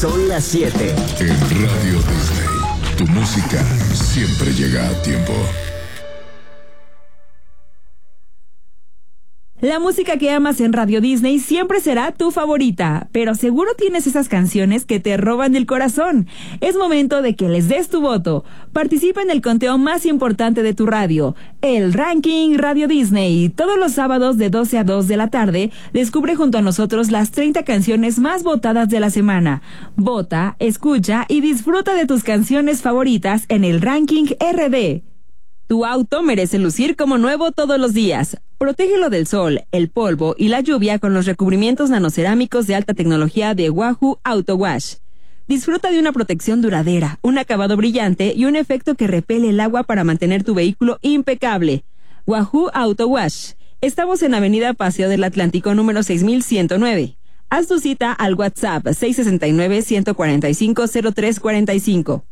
Son las 7. En Radio Disney, tu música siempre llega a tiempo. La música que amas en Radio Disney siempre será tu favorita, pero seguro tienes esas canciones que te roban el corazón. Es momento de que les des tu voto. Participa en el conteo más importante de tu radio, el Ranking Radio Disney. Todos los sábados de 12 a 2 de la tarde, descubre junto a nosotros las 30 canciones más votadas de la semana. Vota, escucha y disfruta de tus canciones favoritas en el Ranking RD. Tu auto merece lucir como nuevo todos los días. Protégelo del sol, el polvo y la lluvia con los recubrimientos nanocerámicos de alta tecnología de Wahoo Auto Wash. Disfruta de una protección duradera, un acabado brillante y un efecto que repele el agua para mantener tu vehículo impecable. Wahoo Auto Wash. Estamos en Avenida Paseo del Atlántico número 6109. Haz tu cita al WhatsApp 669-145-0345.